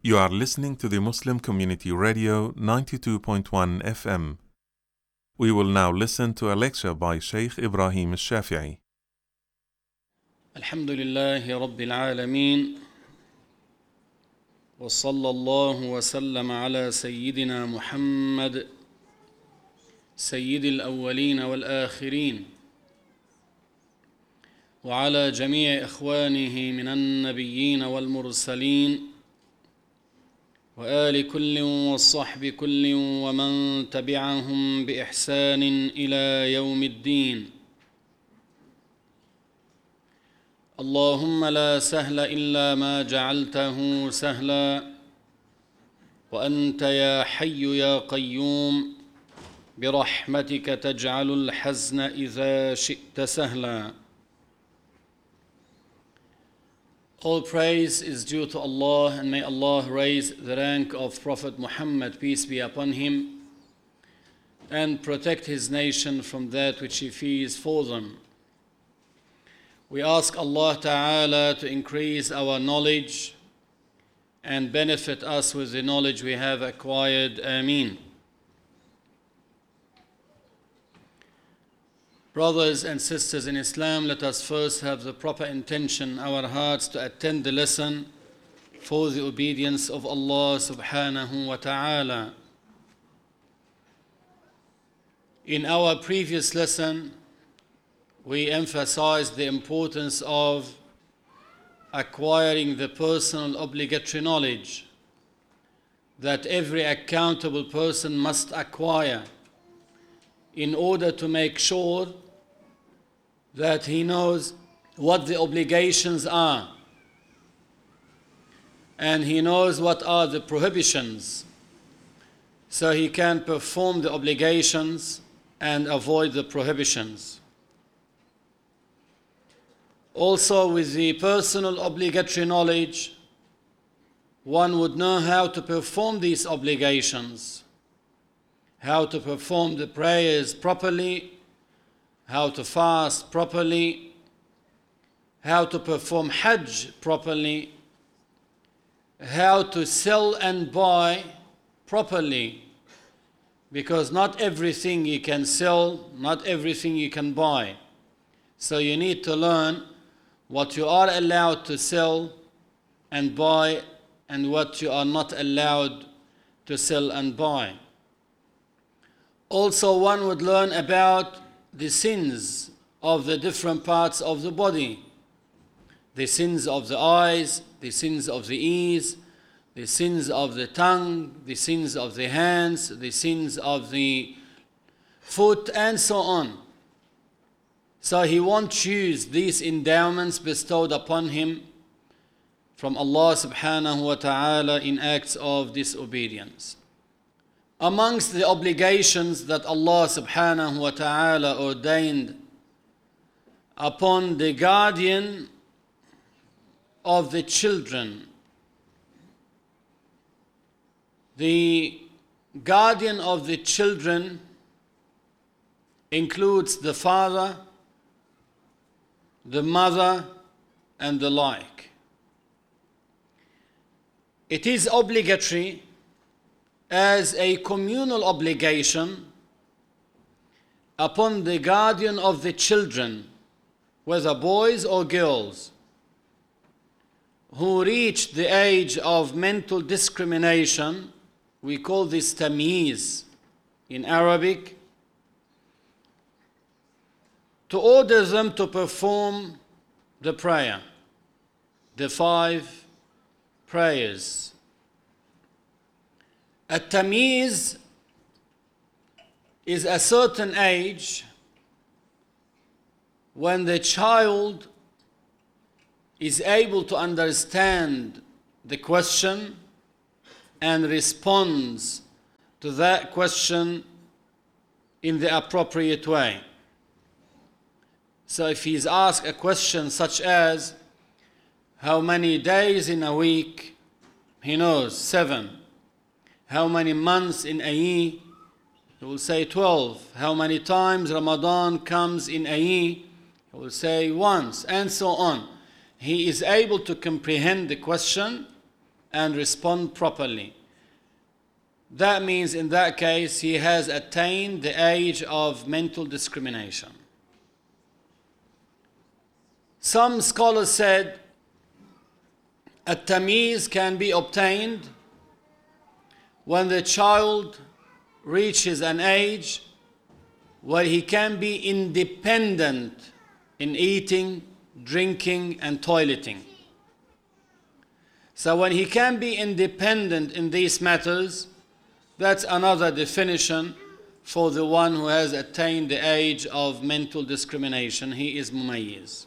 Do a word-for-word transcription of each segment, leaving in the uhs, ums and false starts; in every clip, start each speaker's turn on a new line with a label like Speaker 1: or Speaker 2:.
Speaker 1: You are listening to the Muslim Community Radio ninety-two point one F M. We will now listen to a lecture by Sheikh Ibrahim al-Shafi'i.
Speaker 2: Alhamdulillahi Rabbil Alameen. Wa sallallahu wa sallam ala Sayyidina Muhammad, Sayyidil Awwaleen wal Akhirin. Wa ala jamii ikhwanihi minan nabiyyin wal mursalin. وآل كل والصحب كل ومن تبعهم بإحسان إلى يوم الدين. اللهم لا سهل إلا ما جعلته سهلا وأنت يا حي يا قيوم برحمتك تجعل الحزن إذا شئت سهلا. All praise is due to Allah, and may Allah raise the rank of Prophet Muhammad, peace be upon him, and protect his nation from that which he fears for them. We ask Allah Ta'ala to increase our knowledge and benefit us with the knowledge we have acquired. Ameen. Brothers and sisters in Islam, let us first have the proper intention in our hearts to attend the lesson for the obedience of Allah subhanahu wa ta'ala. In our previous lesson, we emphasized the importance of acquiring the personal obligatory knowledge that every accountable person must acquire in order to make sure that he knows what the obligations are and he knows what are the prohibitions, so he can perform the obligations and avoid the prohibitions. Also, with the personal obligatory knowledge, one would know how to perform these obligations, how to perform the prayers properly, how to fast properly, how to perform Hajj properly, how to sell and buy properly, because not everything you can sell, not everything you can buy. So you need to learn what you are allowed to sell and buy and what you are not allowed to sell and buy. Also, one would learn about the sins of the different parts of the body. The sins of the eyes, the sins of the ears, the sins of the tongue, the sins of the hands, the sins of the foot, and so on. So he won't use these endowments bestowed upon him from Allah subhanahu wa ta'ala in acts of disobedience. Amongst the obligations that Allah subhanahu wa ta'ala ordained upon the guardian of the children, the guardian of the children includes the father, the mother, and the like. It is obligatory as a communal obligation upon the guardian of the children, whether boys or girls, who reach the age of mental discrimination. We call this tamyiz in Arabic, to order them to perform the prayer, the five prayers. At-tamyiz is a certain age when the child is able to understand the question and responds to that question in the appropriate way. So if he is asked a question such as, how many days in a week? He knows, seven. How many months in a year? He will say twelve. How many times Ramadan comes in a year? He will say once, and so on. He is able to comprehend the question and respond properly. That means in that case he has attained the age of mental discrimination. Some scholars said at-tamyiz can be obtained when the child reaches an age where he can be independent in eating, drinking, and toileting. So when he can be independent in these matters, that's another definition for the one who has attained the age of mental discrimination. He is mumayyiz.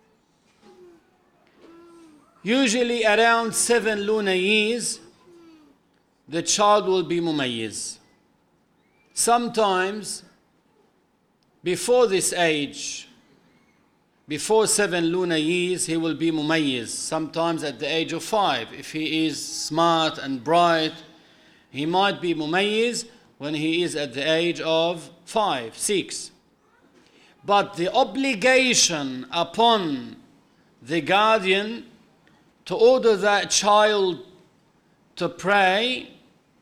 Speaker 2: Usually around seven lunar years, the child will be mumayyiz. Sometimes before this age, before seven lunar years, he will be mumayyiz. Sometimes at the age of five, if he is smart and bright, he might be mumayyiz when he is at the age of five, six. But the obligation upon the guardian to order that child to pray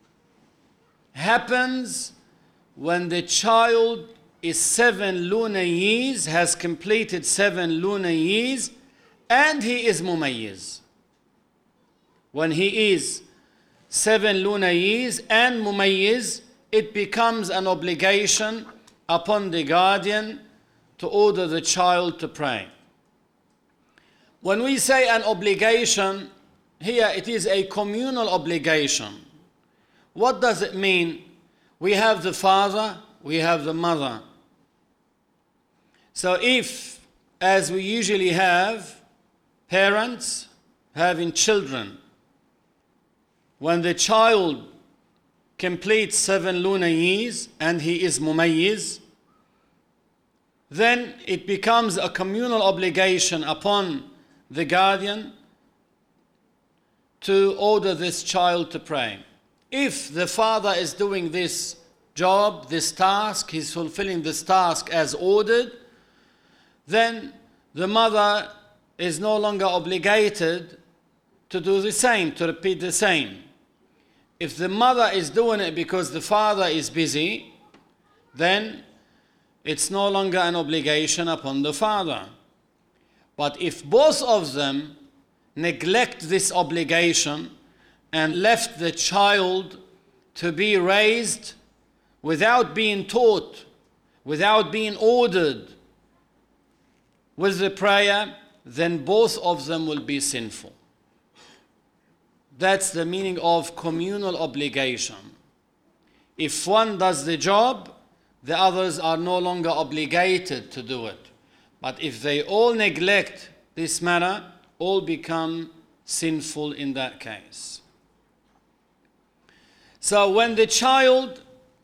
Speaker 2: happens when the child is seven lunar years, has completed seven lunar years, and he is mumayyiz. When he is seven lunar years and mumayyiz, it becomes an obligation upon the guardian to order the child to pray. When we say an obligation, here it is a communal obligation. What does it mean? We have the father, we have the mother. So if, as we usually have, parents having children, when the child completes seven lunar years and he is mumayyiz, then it becomes a communal obligation upon the guardian to order this child to pray. If the father is doing this job, this task, he's fulfilling this task as ordered, then the mother is no longer obligated to do the same, to repeat the same. If the mother is doing it because the father is busy, then it's no longer an obligation upon the father. But if both of them neglect this obligation and left the child to be raised without being taught, without being ordered with the prayer, then both of them will be sinful. That's the meaning of communal obligation. If one does the job, the others are no longer obligated to do it. But if they all neglect this matter, all become sinful in that case. So when the child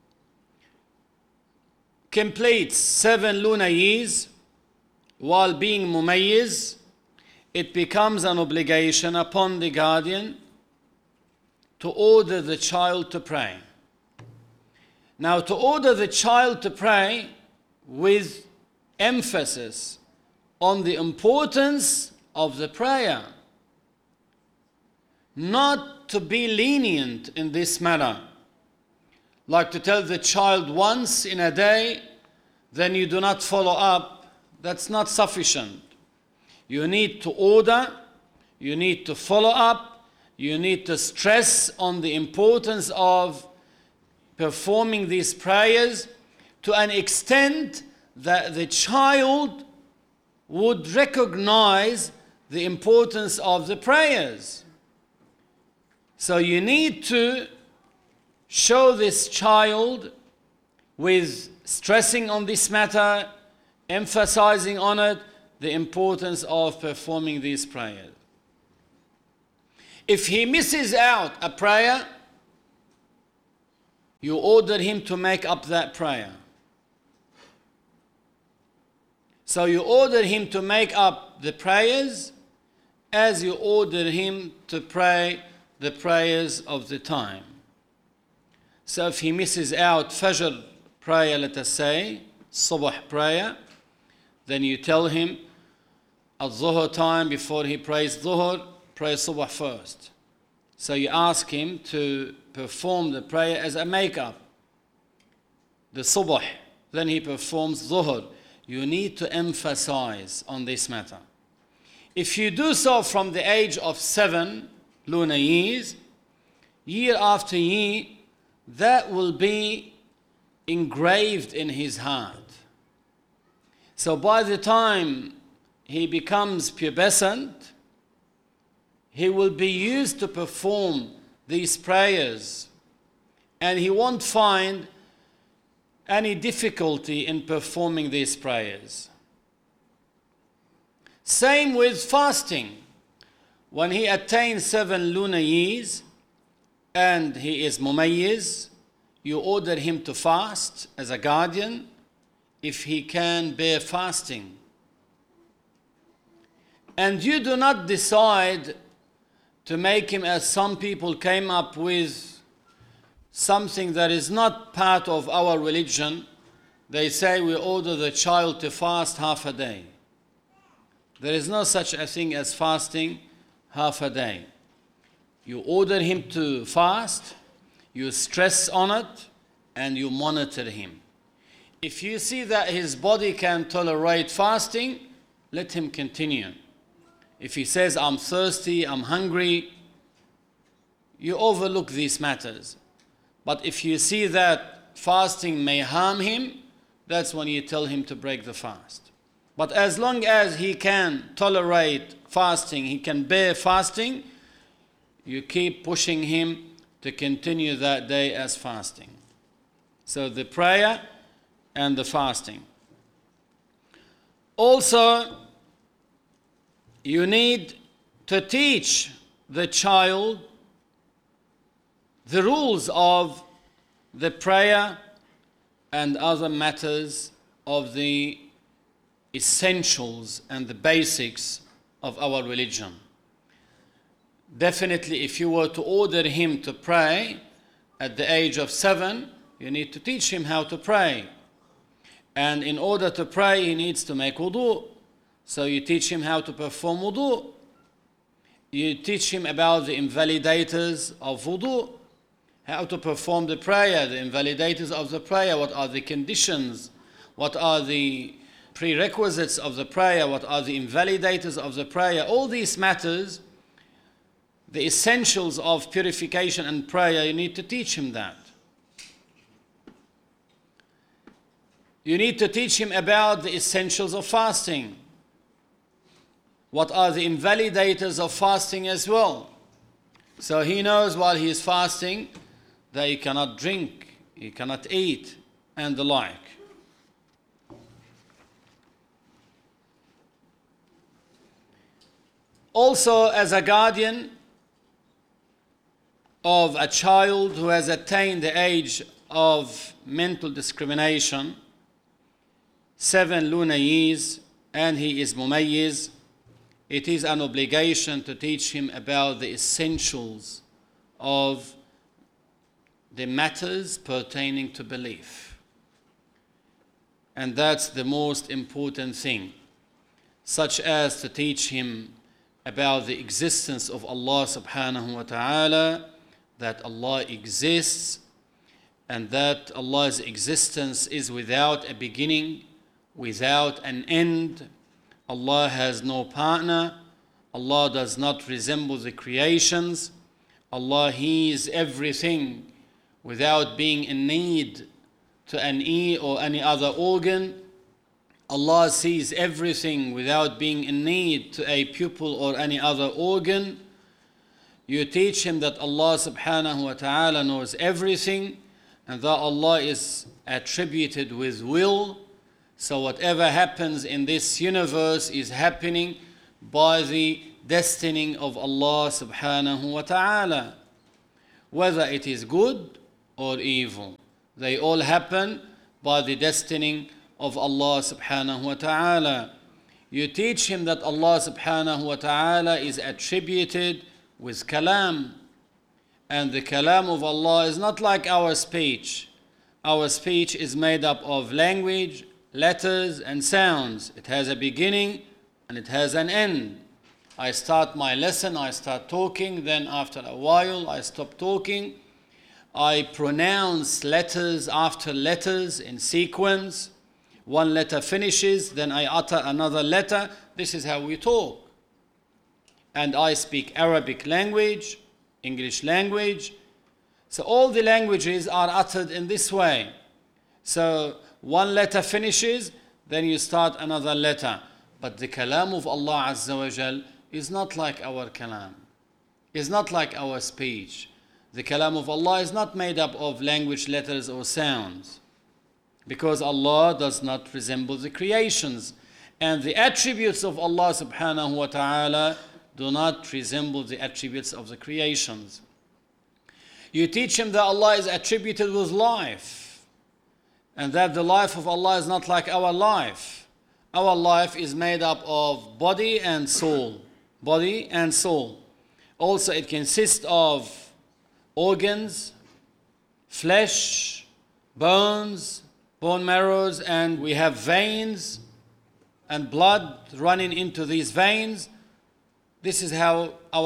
Speaker 2: completes seven lunar years while being mumayyiz, it becomes an obligation upon the guardian to order the child to pray. Now, to order the child to pray with emphasis on the importance of the prayer, not to be lenient in this matter, like to tell the child once in a day, then you do not follow up. That's not sufficient. You need to order, you need to follow up, you need to stress on the importance of performing these prayers to an extent that the child would recognize the importance of the prayers. So you need to show this child with stressing on this matter, emphasizing on it, the importance of performing these prayers. If he misses out a prayer, you order him to make up that prayer. So you order him to make up the prayers as you order him to pray the prayers of the time. So if he misses out Fajr prayer, let us say, Subh prayer, then you tell him at Dhuhr time, before he prays Dhuhr, pray Subh first. So you ask him to perform the prayer as a makeup. The subh, then he performs dhuhr. You need to emphasize on this matter. If you do so from the age of seven lunar years, year after year, that will be engraved in his heart. So by the time he becomes pubescent, he will be used to perform these prayers, and he won't find any difficulty in performing these prayers. Same with fasting. When he attains seven lunar years and he is mumayyiz, you order him to fast as a guardian if he can bear fasting. And you do not decide to make him, as some people came up with, something that is not part of our religion. They say we order the child to fast half a day. There is no such a thing as fasting half a day. You order him to fast, you stress on it, and you monitor him. If you see that his body can tolerate fasting, let him continue. If he says, I'm thirsty, I'm hungry, you overlook these matters. But if you see that fasting may harm him, that's when you tell him to break the fast. But as long as he can tolerate fasting, he can bear fasting, you keep pushing him to continue that day as fasting. So the prayer and the fasting. Also, you need to teach the child the rules of the prayer and other matters of the essentials and the basics of our religion. Definitely, if you were to order him to pray at the age of seven, you need to teach him how to pray. And in order to pray, he needs to make wudu. So you teach him how to perform wudu. You teach him about the invalidators of wudu, how to perform the prayer, the invalidators of the prayer, what are the conditions, what are the prerequisites of the prayer, what are the invalidators of the prayer. All these matters, the essentials of purification and prayer, you need to teach him that. You need to teach him about the essentials of fasting. What are the invalidators of fasting as well? So he knows while he is fasting that he cannot drink, he cannot eat, and the like. Also, as a guardian of a child who has attained the age of mental discrimination, seven lunar years, and he is mumayyiz, it is an obligation to teach him about the essentials of the matters pertaining to belief. And that's the most important thing, such as to teach him about the existence of Allah subhanahu wa ta'ala, that Allah exists, and that Allah's existence is without a beginning, without an end. Allah has no partner. Allah does not resemble the creations. Allah, He is everything without being in need to an ear or any other organ. Allah sees everything without being in need to a pupil or any other organ. You teach him that Allah subhanahu wa ta'ala knows everything, and that Allah is attributed with will. So whatever happens in this universe is happening by the destiny of Allah subhanahu wa ta'ala. Whether it is good or evil, they all happen by the destiny of Allah subhanahu wa ta'ala. You teach him that Allah subhanahu wa ta'ala is attributed with kalam. And the kalam of Allah is not like our speech. Our speech is made up of language, letters and sounds. It has a beginning and it has an end. I start my lesson, I start talking, then after a while I stop talking. I pronounce letters after letters in sequence. One letter finishes, then I utter another letter. This is how we talk. And I speak Arabic language, English language. So all the languages are uttered in this way. So one letter finishes, then you start another letter. But the kalam of Allah Azza wa Jal is not like our kalam. It's not like our speech. The kalam of Allah is not made up of language, letters or sounds. Because Allah does not resemble the creations. And the attributes of Allah subhanahu wa ta'ala do not resemble the attributes of the creations. You teach him that Allah is attributed with life, and that the life of Allah is not like our life. Our life is made up of body and soul. Body and soul. Also, it consists of organs, flesh, bones, bone marrows, and we have veins and blood running into these veins. This is how our